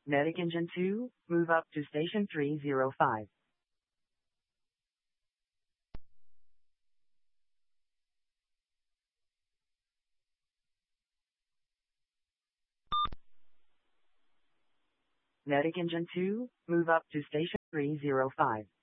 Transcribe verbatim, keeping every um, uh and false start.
Medic Engine two, move up to station three zero five. Medic Engine two, move up to station three zero five.